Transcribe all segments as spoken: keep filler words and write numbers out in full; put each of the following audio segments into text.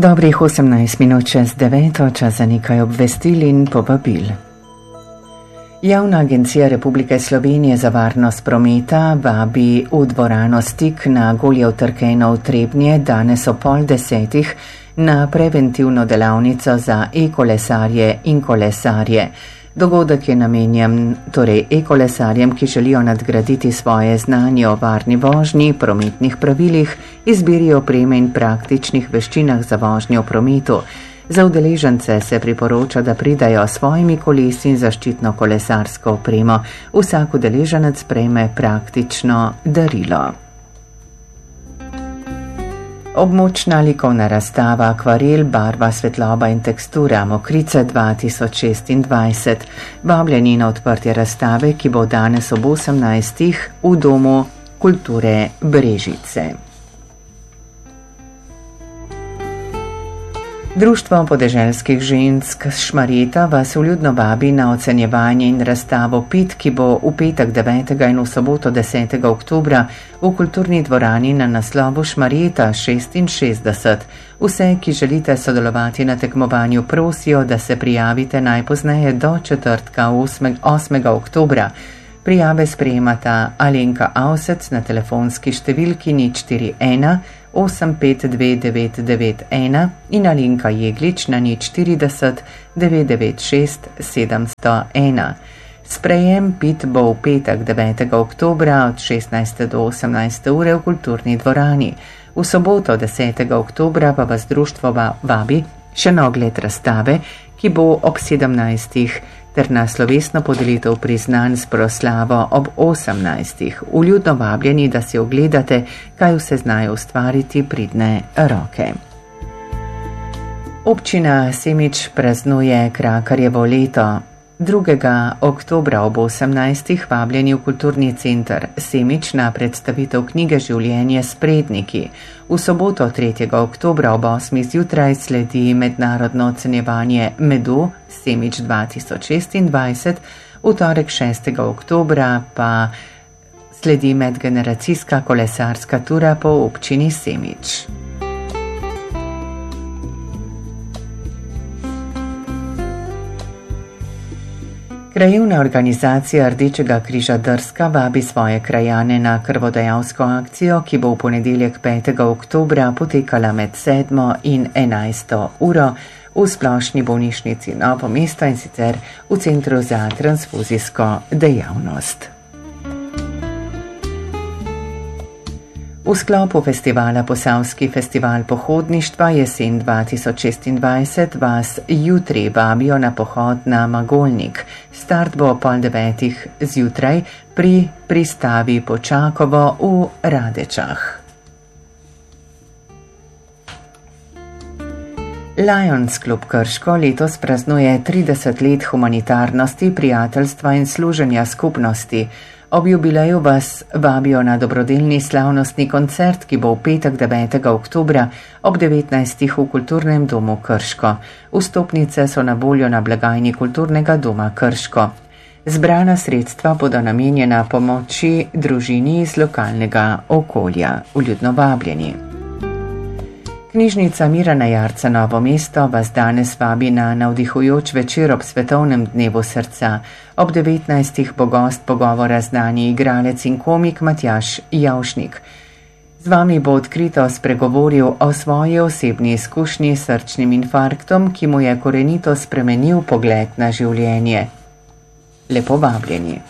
Dobrih osemnajst minut čez deveto, čas za nekaj obvestil in povabil. Javna agencija Republike Slovenije za varnost prometa vabi v dvorano Stik na Goljev trg ena v Trebnje danes o pol desetih na preventivno delavnico za e-kolesarje in kolesarje. Dogodek je namenjen torej e-kolesarjem, ki želijo nadgraditi svoje znanje o varni vožnji, prometnih pravilih, izbiri opreme in praktičnih veščinah za vožnjo v prometu. Za udeležence se priporoča, da pridajo s svojimi kolesi in zaščitno kolesarsko opremo. Vsak udeleženec prejme praktično darilo. Območna likovna razstava Akvarel, barva, svetloba in tekstura Mokrice dva tisoč šestindvajset. Vabljeni na odprtje razstave, ki bo danes ob osemnajstih v Domu kulture Brežice. Društvo podeželskih žensk Šmarjeta vas vljudno vabi na ocenjevanje in razstavo Pit, ki bo v petek devetega in v soboto desetega oktobra v kulturni dvorani na naslovu Šmarjeta šestinšestdeset. Vse, ki želite sodelovati na tekmovanju, prosijo, da se prijavite najpozneje do četrtka osmega oktobra. Prijave sprejemata Alenka Avsec na telefonski številki nič štiri ena osem pet dve devet devet ena in Alenka Jeglič na nič štirideset devet devet šest sedemsto ena. Sprejem Pit bo v petek devetega oktobra od šestnajste do osemnajste ure v kulturni dvorani. V soboto desetega oktobra pa vas društvo vabi še na ogled razstave, ki bo ob sedemnajstih ter na slovesno podelitev priznanj s proslavo ob osemnajstih. Vljudno vabljeni, da si ogledate, kaj vse znajo ustvariti pridne roke. Občina Semič praznuje Krakarjevo leto. drugega oktobra ob osemnajstih vabljeni v kulturni center Semič na predstavitev knjige Življenje s predniki. V soboto tretjega oktobra ob osmih zjutraj sledi mednarodno ocenjevanje medu Semič dva tisoč šestindvajset, v torek šestega oktobra pa sledi medgeneracijska kolesarska tura po občini Semič. Krajevna organizacija Rdečega križa Drska vabi svoje krajane na krvodajalsko akcijo, ki bo v ponedeljek petega oktobra potekala med sedmo in enajsto uro v splošni bolnišnici Novo mesto, in sicer v Centru za transfuzijsko dejavnost. V sklopu festivala Posavski festival pohodništva jesen dva tisoč šestindvajset vas jutri vabijo na pohod na Magolnik. Start bo pol devetih zjutraj pri pristavi Počakovo v Radečah. Lions Club Krško letos praznuje trideset let humanitarnosti, prijateljstva in služenja skupnosti. Ob jubileju vas vabijo na dobrodelni slavnostni koncert, ki bo v petek devetega oktobra ob devetnajstih v Kulturnem domu Krško. Vstopnice so na voljo na blagajni Kulturnega doma Krško. Zbrana sredstva bodo namenjena pomoči družini iz lokalnega okolja. Vljudno vabljeni. Knjižnica Mirana Jarca Novo mesto vas danes vabi na navdihujoč večer ob Svetovnem dnevu srca. Ob devetnajstih bo gost pogovora znani igralec in komik Matjaž Javšnik. Z vami bo odkrito spregovoril o svoji osebni izkušnji s srčnim infarktom, ki mu je korenito spremenil pogled na življenje. Lepo vabljeni.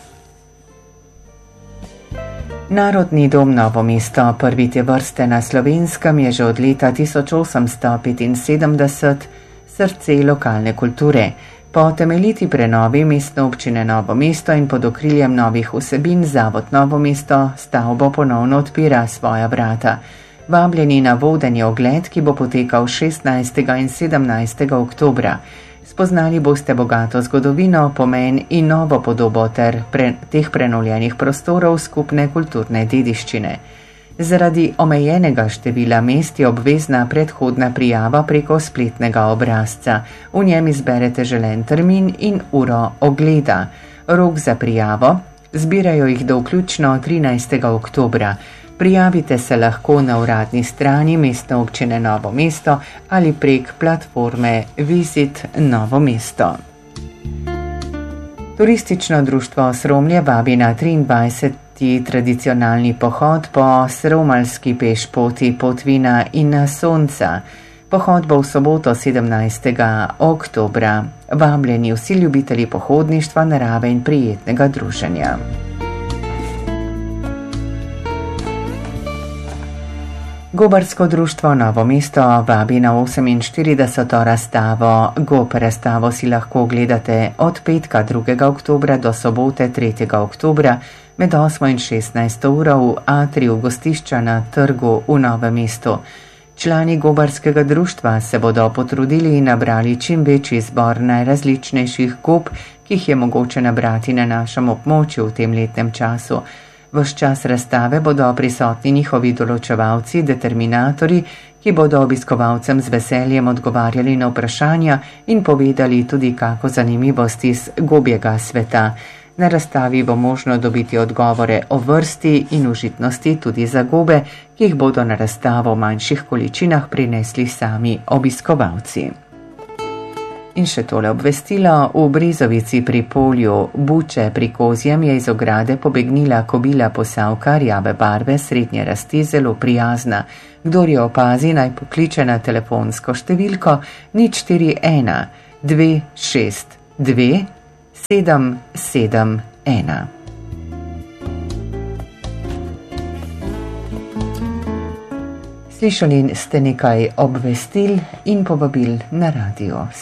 Narodni dom Novo mesto, prvi te vrste na Slovenskem, je že od leta tisoč osemsto petinsedemdeset srce lokalne kulture. Po temeljiti prenovi Mestne občine Novo mesto in pod okriljem novih vsebin Zavod Novo mesto stavbo ponovno odpira svoja vrata. Vabljeni na vodeni ogled, ki bo potekal šestnajstega in sedemnajstega oktobra. Spoznali boste bogato zgodovino, pomen in novo podobo ter pre, teh prenovljenih prostorov skupne kulturne dediščine. Zaradi omejenega števila mest je obvezna predhodna prijava preko spletnega obrazca. V njem izberete želen termin in uro ogleda. Rok za prijavo zbirajo jih do vključno trinajstega oktobra. Prijavite se lahko na uradni strani Mestne občine Novo mesto ali prek platforme Visit Novo mesto. Turistično društvo Sromlje vabi na triindvajseti tradicionalni pohod po sromalski pešpoti Potvina in Sonca. Pohod bo v soboto sedemnajstega oktobra. Vabljeni vsi ljubitelji pohodništva, narave in prijetnega druženja. Gobarsko društvo Novo mesto vabi na oseminštirideseto razstavo. Gob razstavo si lahko gledate od petka drugega oktobra do sobote tretjega oktobra med osmo in šestnajsto uro v atriju gostišča na trgu v Novem mestu. Člani Gobarskega društva se bodo potrudili in nabrali čim večji zbor najrazličnejših gob, ki jih je mogoče nabrati na našem območju v tem letnem času. Ves čas razstave bodo prisotni njihovi določevalci, determinatorji, ki bodo obiskovalcem z veseljem odgovarjali na vprašanja in povedali tudi kako zanimivosti iz gobjega sveta. Na razstavi bo možno dobiti odgovore o vrsti in užitnosti tudi za gobe, ki jih bodo na razstavo v manjših količinah prinesli sami obiskovalci. In še tole obvestilo, v Brezovici pri polju Buče pri Kozjem je iz ograde pobegnila kobila posavka rjave barve srednje rasti, zelo prijazna. Kdor jo opazi, naj pokliče na telefonsko številko nič štiri ena dve šest dve sedem sedem ena. Slišali ste nekaj obvestil in povabil na radio.